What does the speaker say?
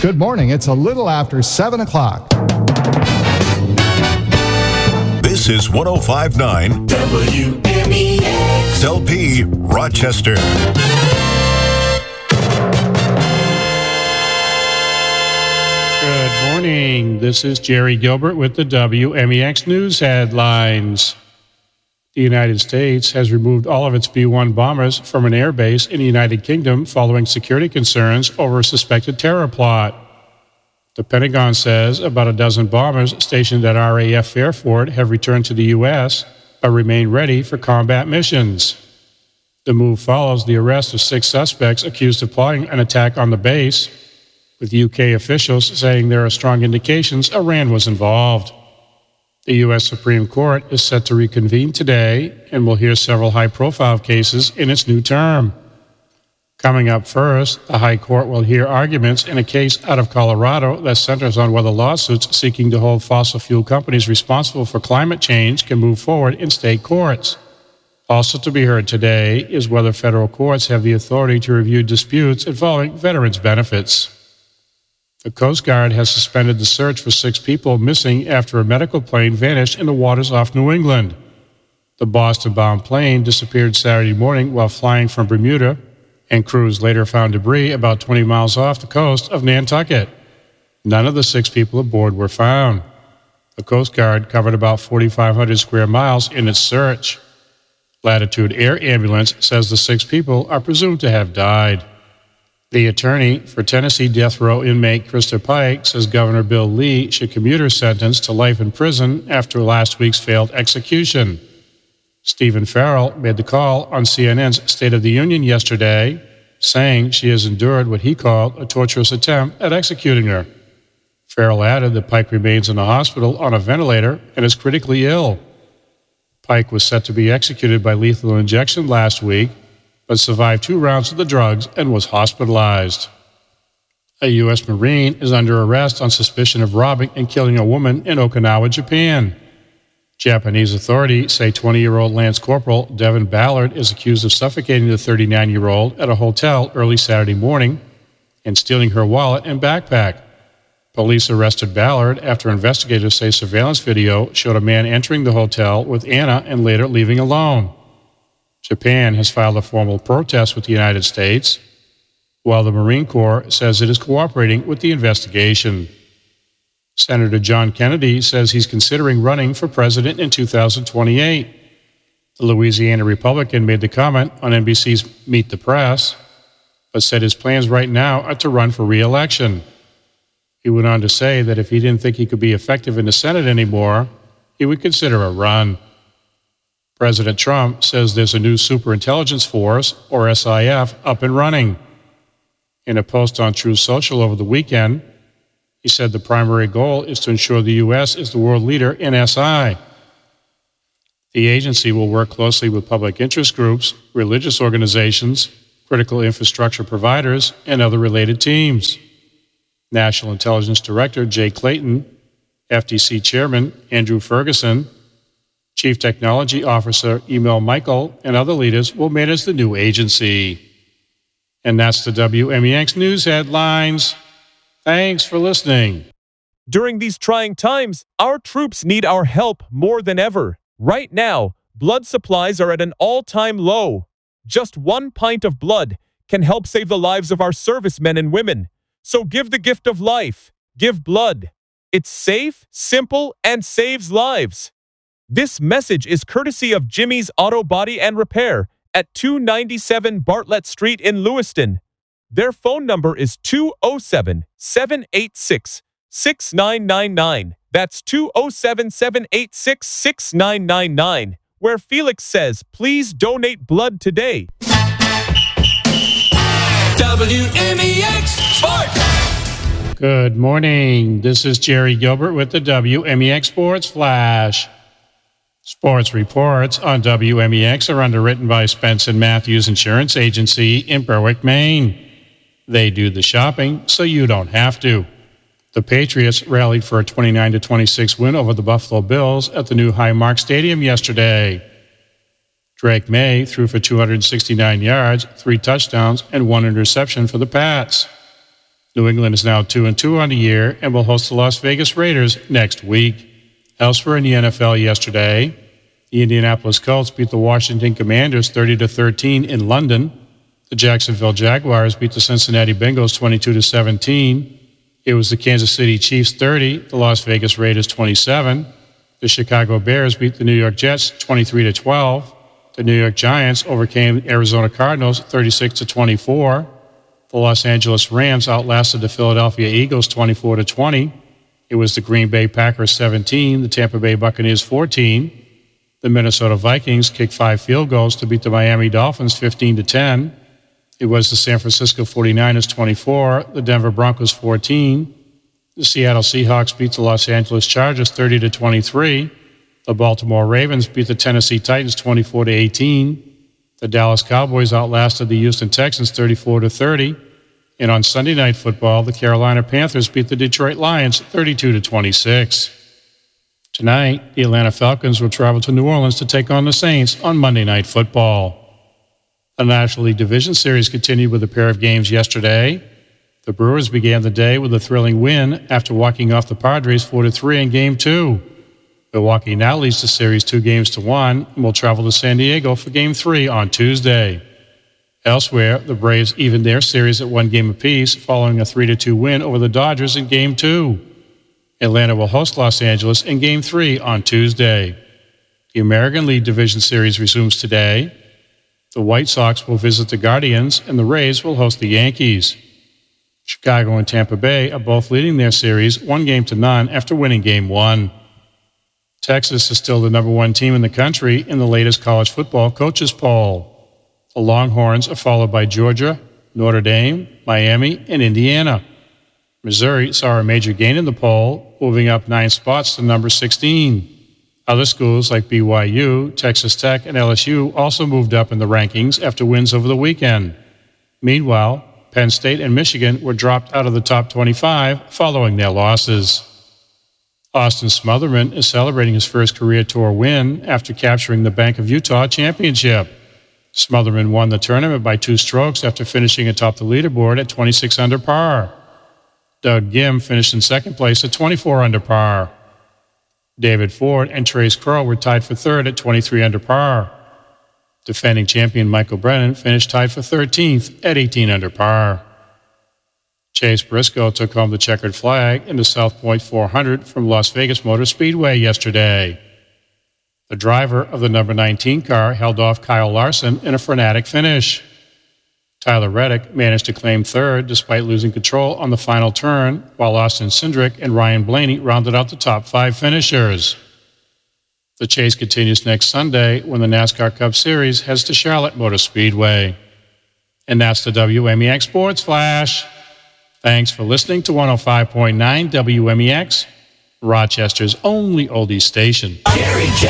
Good morning. It's a little after 7 o'clock. This is 105.9 WMEX LP Rochester. Good morning. This is Jerry Gilbert with the WMEX News headlines. The United States has removed all of its B-1 bombers from an air base in the United Kingdom following security concerns over a suspected terror plot. The Pentagon says about a dozen bombers stationed at RAF Fairford have returned to the U.S. but remain ready for combat missions. The move follows the arrest of 6 suspects accused of plotting an attack on the base, with UK officials saying there are strong indications Iran was involved. The U.S. Supreme Court is set to reconvene today and will hear several high-profile cases in its new term. Coming up first, the High Court will hear arguments in a case out of Colorado that centers on whether lawsuits seeking to hold fossil fuel companies responsible for climate change can move forward in state courts. Also to be heard today is whether federal courts have the authority to review disputes involving veterans' benefits. The Coast Guard has suspended the search for 6 people missing after a medical plane vanished in the waters off New England. The Boston-bound plane disappeared Saturday morning while flying from Bermuda, and crews later found debris about 20 miles off the coast of Nantucket. None of the 6 people aboard were found. The Coast Guard covered about 4,500 square miles in its search. Latitude Air Ambulance says the 6 people are presumed to have died. The attorney for Tennessee death row inmate Krista Pike says Governor Bill Lee should commute her sentence to life in prison after last week's failed execution. Stephen Farrell made the call on CNN's State of the Union yesterday, saying she has endured what he called a torturous attempt at executing her. Farrell added that Pike remains in the hospital on a ventilator and is critically ill. Pike was set to be executed by lethal injection last week, but survived 2 rounds of the drugs and was hospitalized. A U.S. Marine is under arrest on suspicion of robbing and killing a woman in Okinawa, Japan. Japanese authorities say 20-year-old Lance Corporal Devin Ballard is accused of suffocating the 39-year-old at a hotel early Saturday morning and stealing her wallet and backpack. Police arrested Ballard after investigators say surveillance video showed a man entering the hotel with Anna and later leaving alone. Japan has filed a formal protest with the United States, while the Marine Corps says it is cooperating with the investigation. Senator John Kennedy says he's considering running for president in 2028. The Louisiana Republican made the comment on NBC's Meet the Press, but said his plans right now are to run for re-election. He went on to say that if he didn't think he could be effective in the Senate anymore, he would consider a run. President Trump says there's a new Superintelligence Force, or SIF, up and running. In a post on Truth Social over the weekend, he said the primary goal is to ensure the U.S. is the world leader in SI. The agency will work closely with public interest groups, religious organizations, critical infrastructure providers, and other related teams. National Intelligence Director Jay Clayton, FTC Chairman Andrew Ferguson, Chief Technology Officer Emil Michael, and other leaders will manage the new agency. And that's the WMEX News headlines. Thanks for listening. During these trying times, our troops need our help more than ever. Right now, blood supplies are at an all-time low. Just 1 pint of blood can help save the lives of our servicemen and women. So give the gift of life. Give blood. It's safe, simple, and saves lives. This message is courtesy of Jimmy's Auto Body and Repair at 297 Bartlett Street in Lewiston. Their phone number is 207-786-6999. That's 207-786-6999, where Felix says, please donate blood today. WMEX Sports. Good morning. This is Jerry Gilbert with the WMEX Sports Flash. Sports reports on WMEX are underwritten by Spence & Matthews Insurance Agency in Berwick, Maine. They do the shopping so you don't have to. The Patriots rallied for a 29-26 win over the Buffalo Bills at the new Highmark Stadium yesterday. Drake May threw for 269 yards, 3 touchdowns, and 1 interception for the Pats. New England is now 2-2 on the year and will host the Las Vegas Raiders next week. Elsewhere in the NFL yesterday, the Indianapolis Colts beat the Washington Commanders 30-13 in London. The Jacksonville Jaguars beat the Cincinnati Bengals 22-17. It was the Kansas City Chiefs 30, the Las Vegas Raiders 27. The Chicago Bears beat the New York Jets 23-12. The New York Giants overcame the Arizona Cardinals 36-24. The Los Angeles Rams outlasted the Philadelphia Eagles 24-20. It was the Green Bay Packers 17, the Tampa Bay Buccaneers 14. The Minnesota Vikings kicked 5 field goals to beat the Miami Dolphins 15-10. It was the San Francisco 49ers 24, the Denver Broncos 14. The Seattle Seahawks beat the Los Angeles Chargers 30-23. The Baltimore Ravens beat the Tennessee Titans 24-18. The Dallas Cowboys outlasted the Houston Texans 34-30. And on Sunday Night Football, the Carolina Panthers beat the Detroit Lions 32-26. Tonight, the Atlanta Falcons will travel to New Orleans to take on the Saints on Monday Night Football. The National League Division Series continued with a pair of games yesterday. The Brewers began the day with a thrilling win after walking off the Padres 4-3 in Game 2. Milwaukee now leads the series 2-1 and will travel to San Diego for Game 3 on Tuesday. Elsewhere, the Braves evened their series at 1 game apiece following a 3-2 win over the Dodgers in Game 2. Atlanta will host Los Angeles in Game 3 on Tuesday. The American League Division Series resumes today. The White Sox will visit the Guardians, and the Rays will host the Yankees. Chicago and Tampa Bay are both leading their series 1-0 after winning Game 1. Texas is still the number 1 team in the country in the latest college football coaches poll. The Longhorns are followed by Georgia, Notre Dame, Miami, and Indiana. Missouri saw a major gain in the poll, moving up 9 spots to number 16. Other schools like BYU, Texas Tech, and LSU also moved up in the rankings after wins over the weekend. Meanwhile, Penn State and Michigan were dropped out of the top 25 following their losses. Austin Smotherman is celebrating his first career tour win after capturing the Bank of Utah championship. Smotherman won the tournament by 2 strokes after finishing atop the leaderboard at 26 under par. Doug Gim finished in second place at 24 under par. David Ford and Trace Crowe were tied for third at 23 under par. Defending champion Michael Brennan finished tied for 13th at 18 under par. Chase Briscoe took home the checkered flag in the South Point 400 from Las Vegas Motor Speedway yesterday. The driver of the number 19 car held off Kyle Larson in a frenetic finish. Tyler Reddick managed to claim third despite losing control on the final turn, while Austin Cindric and Ryan Blaney rounded out the top 5 finishers. The chase continues next Sunday when the NASCAR Cup Series heads to Charlotte Motor Speedway. And that's the WMEX Sports Flash. Thanks for listening to 105.9 WMEX, Rochester's only oldies station.